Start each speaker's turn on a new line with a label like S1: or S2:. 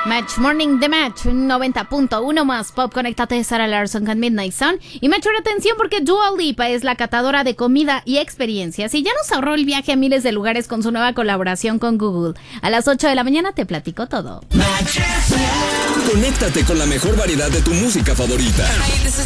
S1: Match Morning The Match 90.1 más pop. Conéctate, Sarah Larson con Midnight Sun. Y Match, atención porque Dua Lipa es la catadora de comida y experiencias y ya nos ahorró el viaje a miles de lugares con su nueva colaboración con Google. A las 8 de la mañana te platico todo.
S2: Conéctate con la mejor variedad de tu música favorita.
S3: Hi, this is